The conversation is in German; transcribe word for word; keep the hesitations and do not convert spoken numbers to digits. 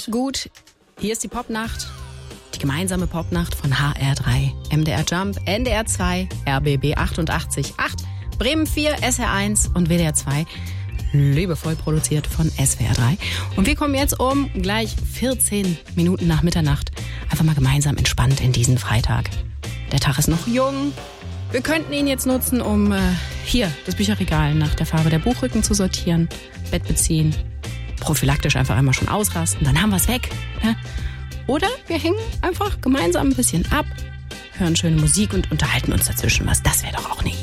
gut. Hier ist die Popnacht. Die gemeinsame Popnacht von H R drei, M D R Jump, N D R zwei, R B B achtundachtzig Komma acht, Bremen vier, S R eins und W D R zwei. Liebevoll produziert von S W R drei. Und wir kommen jetzt um gleich vierzehn Minuten nach Mitternacht einfach mal gemeinsam entspannt in diesen Freitag. Der Tag ist noch jung. Wir könnten ihn jetzt nutzen, um äh, hier das Bücherregal nach der Farbe der Buchrücken zu sortieren, Bett beziehen, prophylaktisch einfach einmal schon ausrasten, dann haben wir es weg. Ne? Oder wir hängen einfach gemeinsam ein bisschen ab, hören schöne Musik und unterhalten uns dazwischen was. Das wäre doch auch eine